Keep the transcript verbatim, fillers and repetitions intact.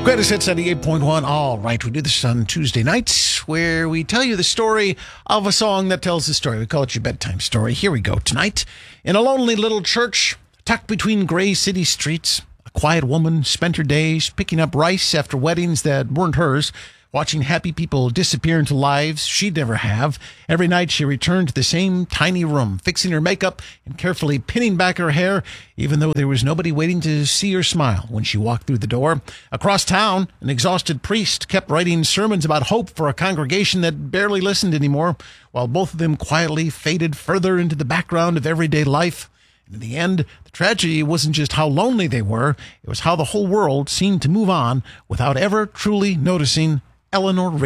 Greatest Hits ninety-eight point one. All right, we do this on Tuesday nights where we tell you the story of a song that tells the story. We call it your bedtime story. Here we go. Tonight, in a lonely little church tucked between gray city streets, a quiet woman spent her days picking up rice after weddings that weren't hers, watching happy people disappear into lives she'd never have. Every night she returned to the same tiny room, fixing her makeup and carefully pinning back her hair, even though there was nobody waiting to see her smile when she walked through the door. Across town, an exhausted priest kept writing sermons about hope for a congregation that barely listened anymore, while both of them quietly faded further into the background of everyday life. And in the end, the tragedy wasn't just how lonely they were, it was how the whole world seemed to move on without ever truly noticing Eleanor Rigby.